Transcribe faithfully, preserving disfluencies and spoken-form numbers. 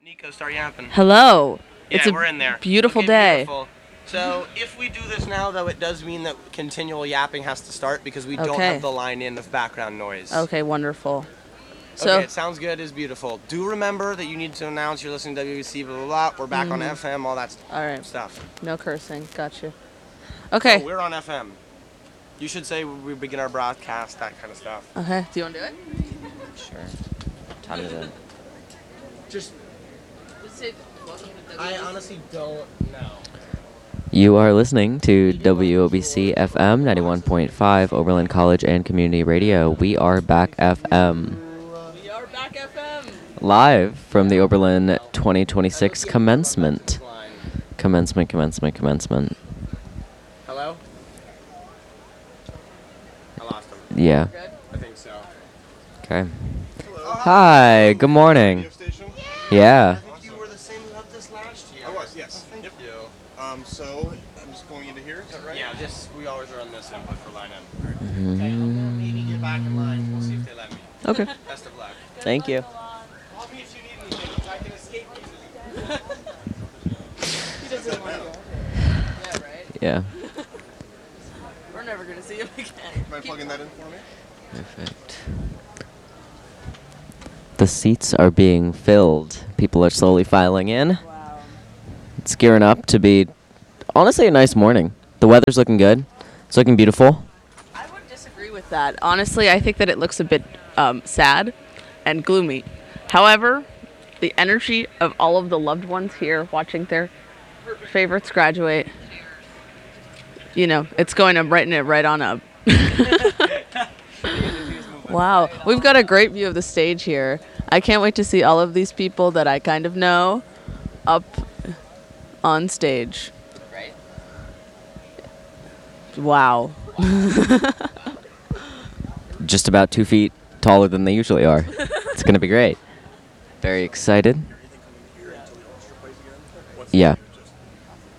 Nico, start yapping. Hello. Yeah, it's a we're in there. Beautiful okay, day. Beautiful. So if we do this now, though, it does mean that continual yapping has to start because we don't Okay. have the line in of background noise. Okay, wonderful. So okay, it sounds good. It's beautiful. Do remember that you need to announce you're listening to W B C, blah, blah, blah. We're back Mhm. on F M, all that st- all right, stuff. no cursing. Gotcha. Okay. Oh, we're on F M. You should say we begin our broadcast, that kind of stuff. Okay. Do you want to do it? Sure. Time is it? Just, Just say welcome to I honestly don't know. You are listening to W O B C F M ninety-one point five, Oberlin College and Community Radio. We are back F M. We are back F M. Live from the Oberlin twenty twenty-six commencement. Commencement, commencement, commencement. Hello? I lost him. Yeah. Good. I think so. Okay. Hi, good morning. Radio station? Yeah. I think you were the same who had this last year. I was, yes. Thank Yep. you. Um, so I'm just going into here, is that right? Yeah, just we always run this input for line in. Okay, I'll go maybe get back in line. We'll see if they let me. Okay. Best of luck. Thank you. Call me if you need anything. I can escape easily. He doesn't want to go. Yeah, right. Yeah. We're never gonna see him again. Am I plugging that in for me? Perfect. The seats are being filled. People are slowly filing in. Wow. It's gearing up to be, honestly, a nice morning. The weather's looking good. It's looking beautiful. I would disagree with that. Honestly, I think that it looks a bit um, sad and gloomy. However, the energy of all of the loved ones here watching their favorites graduate, you know, it's going to brighten it right on up. Wow, we've got a great view of the stage here. I can't wait to see all of these people that I kind of know up on stage. Right. Wow. Just about two feet taller than they usually are. It's going to be great. Very excited. Yeah.